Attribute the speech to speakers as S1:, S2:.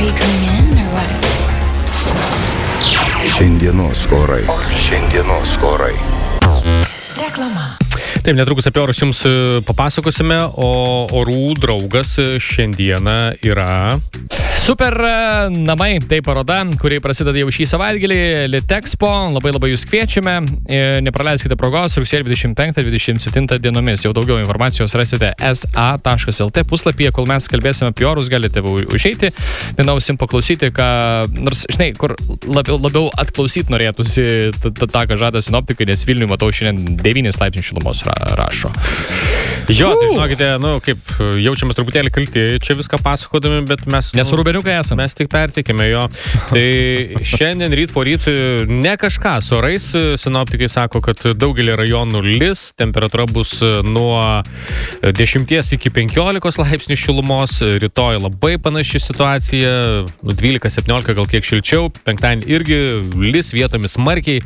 S1: you coming in or what?
S2: Šiandienos orai.
S1: Reklama.
S3: Taip, netrukus apie orus jums papasakosime, o orų draugas šiandieną yra...
S4: Super namai, tai paroda, kuri prasideda jau šį savaitgalį, Litexpo, labai jūs kviečiame, nepraleiskite progos rugsėjo 25-27 dienomis, jau daugiau informacijos rasite sa.lt puslapyje, kol mes kalbėsime apie orus, galite užeiti, nenausim paklausyti, nors, žinai, kur labiau atklausyti norėtųsi tą, ką žada sinoptikai, nes Vilniuje matau šiandien 9 laipsnių šilumos rašo.
S3: Jo, tai žinokite, kaip jaučiamės truputėlį kalti čia viską pasakodami, bet mes...
S4: Nesu rubeniukai esame.
S3: Mes tik pertikime jo. Tai šiandien ryt po ryt ne kažką su orais. Sinoptikai sako, kad daugelį rajonų lis, temperatūra bus nuo 10 iki 15 laipsnių šilumos. Rytoj labai panaši situacija, 12-17 gal kiek šilčiau. Penktadienį irgi lis vietomis smarkiai.